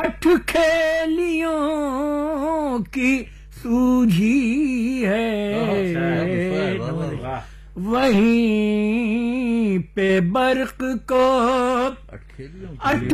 अठखेलियों की सूझी है, वहीं पे बर्क को